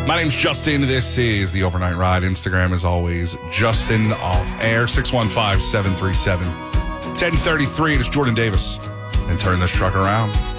My name's Justin. This is the Overnight Ride. Instagram, as always, Justin Off Air, 615-737-1033. It is Jordan Davis. And turn this truck around.